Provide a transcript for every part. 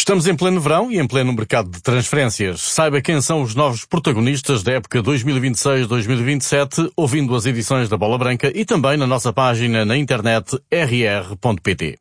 Estamos em pleno verão e em pleno mercado de transferências. Saiba quem são os novos protagonistas da época 2026-2027, ouvindo as edições da Bola Branca e também na nossa página na internet rr.pt.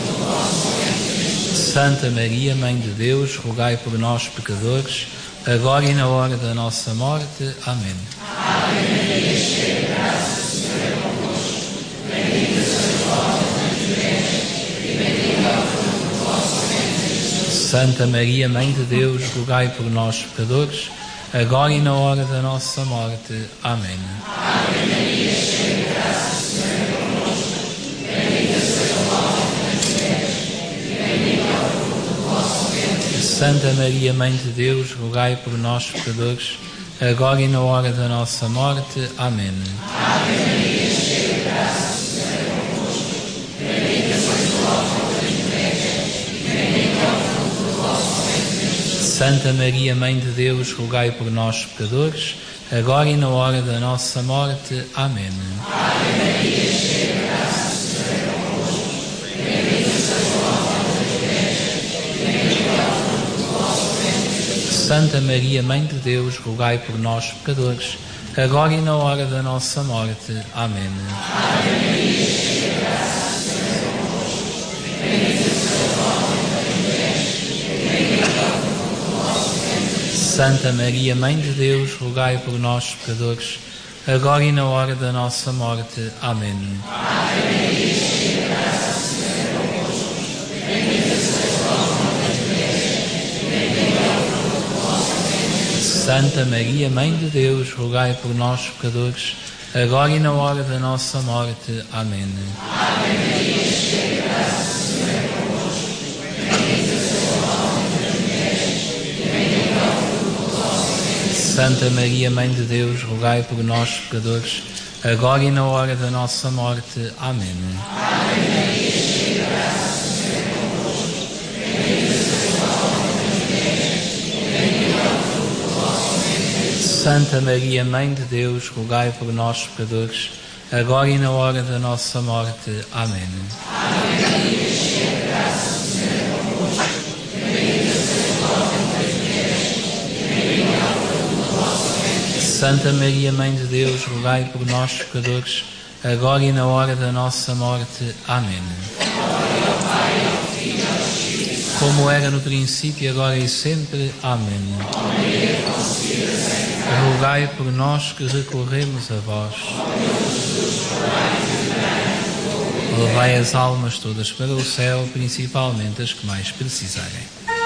Santa Maria, Mãe de Deus, rogai por nós, pecadores, agora e na hora da nossa morte. Amém. Ave Maria, cheia de graça, o Senhor é convosco. Bendita sois vós entre as mulheres, e bendito é o fruto do vosso ventre, Jesus. Santa Maria, Mãe de Deus, rogai por nós, pecadores, agora e na hora da nossa morte. Amém. Ave Maria, cheia de graça, o Senhor é convosco. Bendita sois vós entre as mulheres, e bendito é o fruto do vosso ventre. Santa Maria, Mãe de Deus, rogai por nós, pecadores, agora e na hora da nossa morte. Amém. Ave Maria, cheia de graça, o Senhor é convosco. Bendita sois vós entre as mulheres, e bendito é o fruto do vosso ventre, Jesus. Santa Maria, Mãe de Deus, rogai por nós, pecadores, agora e na hora da nossa morte. Amém. Ave Maria, cheia de graça, o Senhor é convosco. Bendita sois vós entre as mulheres, e bendito é o fruto do vosso ventre, Jesus. Santa Maria, Mãe de Deus, rogai por nós, pecadores, agora e na hora da nossa morte. Amém. Ave Maria, cheia de graça, o Senhor é convosco. Bendita sois vós entre as mulheres, e bendito é o fruto do vosso ventre, Jesus. Santa Maria, Mãe de Deus, rogai por nós, pecadores, agora e na hora da nossa morte. Amém. Ave Maria, cheia de graça, o Senhor é convosco. Bendita sois vós entre as mulheres, e bendito é o fruto do vosso ventre, Jesus. Santa Maria, Mãe de Deus, rogai por nós, pecadores, agora e na hora da nossa morte. Amém. Ave Maria, cheia de graça, o Senhor é convosco. Bendita sois vós entre as mulheres, e bendito é o fruto do vosso ventre, Jesus. Santa Maria, Mãe de Deus, rogai por nós, pecadores, agora e na hora da nossa morte. Amém. Ave Maria, cheia de graça, o Senhor é convosco. Bendita sois vós entre as mulheres, e bendito é o fruto do vosso ventre, Jesus. Santa Maria, Mãe de Deus, rogai por nós, pecadores, agora e na hora da nossa morte. Amém. Ave Maria, cheia de graça, o Senhor é convosco. Bendita sois vós entre as mulheres, e bendito é o fruto do vosso ventre, Jesus. Santa Maria, Mãe de Deus, rogai por nós, pecadores, agora e na hora da nossa morte. Amém. Como era no princípio, agora e sempre. Amém. Rogai por nós que recorremos a vós. Levai as almas todas para o céu, principalmente as que mais precisarem.